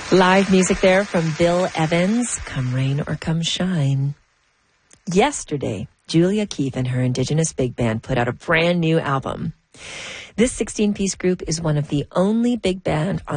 Live music there from Bill Evans, Come Rain or Come Shine. Yesterday, Julia Keith and her Indigenous big band put out a brand new album. This 16-piece group is one of the only big band on